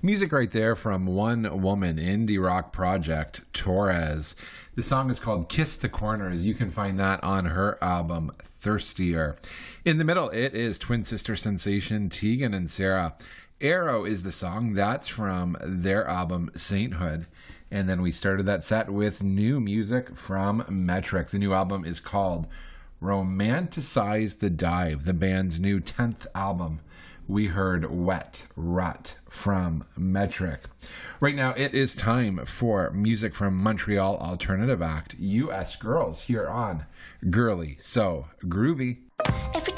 Music right there from one woman indie rock project, Torres. The song is called Kiss the Corners. You can find that on her album, Thirstier. In the middle, it is twin sister sensation Tegan and Sarah. Arrow is the song. That's from their album, Sainthood. And then we started that set with new music from Metric. The new album is called Romanticize the Dive, the band's new 10th album. We heard Wet Rut from Metric. Right now, it is time for music from Montreal alternative act, US Girls, here on Girly So Groovy.